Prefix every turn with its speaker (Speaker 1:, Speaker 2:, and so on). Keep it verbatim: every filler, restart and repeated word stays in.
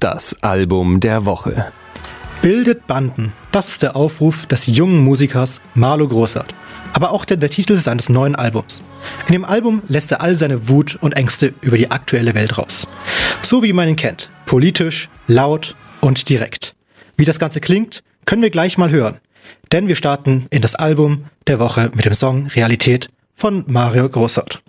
Speaker 1: Das Album der Woche.
Speaker 2: Bildet Banden. Das ist der Aufruf des jungen Musikers Marlo Grossart. Aber auch der, der Titel seines neuen Albums. In dem Album lässt er all seine Wut und Ängste über die aktuelle Welt raus. So wie man ihn kennt. Politisch, laut und direkt. Wie das Ganze klingt, können wir gleich mal hören. Denn wir starten in das Album der Woche mit dem Song Realität von Marlo Grossart.